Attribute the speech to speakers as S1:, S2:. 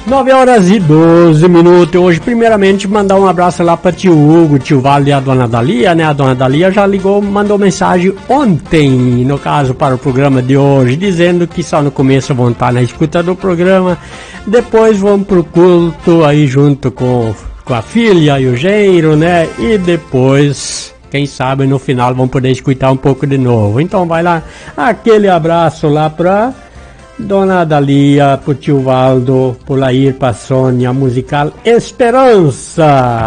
S1: 9h12. Hoje, primeiramente, mandar um abraço lá para tio Hugo, tio Valde e a dona Dalia, né? A dona Dalia já ligou, mandou mensagem ontem, no caso, para o programa de hoje, dizendo que só no começo vão estar na escuta do programa, depois vão pro culto aí junto com a filha e o genro, né? E depois, quem sabe, no final vão poder escutar um pouco de novo. Então vai lá, aquele abraço lá pra dona Dalia, pro tio Valdo, pro Lair, pra Sônia, musical Esperança.